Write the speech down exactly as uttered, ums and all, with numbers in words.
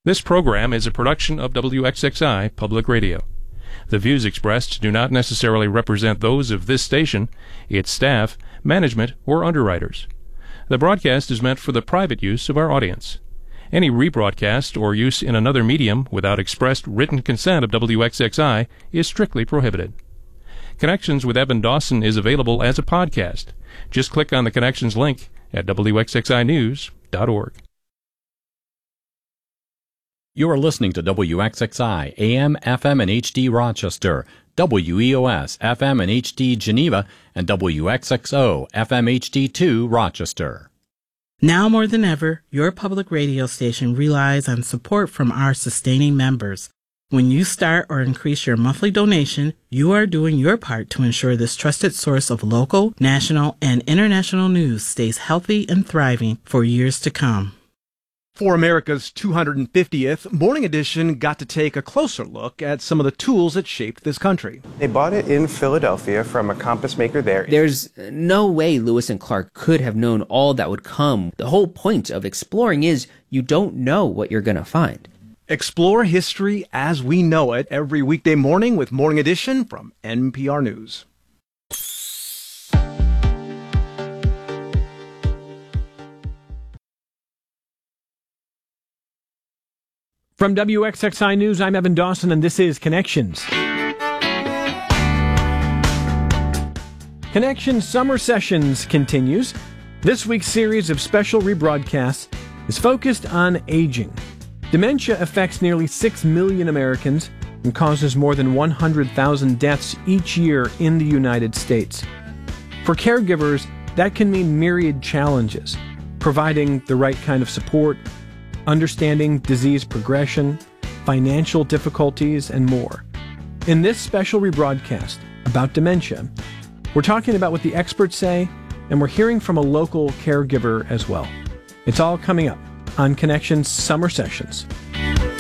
This program is a production of W X X I Public Radio. The views expressed do not necessarily represent those of this station, its staff, management, or underwriters. The broadcast is meant for the private use of our audience. Any rebroadcast or use in another medium without expressed written consent of W X X I is strictly prohibited. Connections with Evan Dawson is available as a podcast. Just click on the Connections link at W X X I news dot org. You are listening to W X X I, A M, F M, and H D Rochester, W E O S, F M and H D Geneva, and W X X O, F M H D two Rochester. Now more than ever, your public radio station relies on support from our sustaining members. When you start or increase your monthly donation, you are doing your part to ensure this trusted source of local, national, and international news stays healthy and thriving for years to come. For America's two hundred fiftieth, Morning Edition got to take a closer look at some of the tools that shaped this country. They bought it in Philadelphia from a compass maker there. There's no way Lewis and Clark could have known all that would come. The whole point of exploring is you don't know what you're going to find. Explore history as we know it every weekday morning with Morning Edition from N P R News. From W X X I News, I'm Evan Dawson, and this is Connections. Connections Summer Sessions continues. This week's series of special rebroadcasts is focused on aging. Dementia affects nearly six million Americans and causes more than one hundred thousand deaths each year in the United States. For caregivers, that can mean myriad challenges, providing the right kind of support, understanding disease progression, financial difficulties, and more. In this special rebroadcast about dementia, we're talking about what the experts say, and we're hearing from a local caregiver as well. It's all coming up on Connections Summer Sessions.